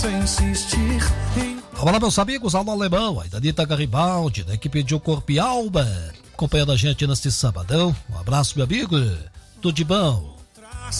Vamos lá, meus amigos, alô alemão, aí Danita Garibaldi, da equipe de O Corpo e Alma, acompanhando a gente neste sabadão. Um abraço, meu amigo, tudo de bom.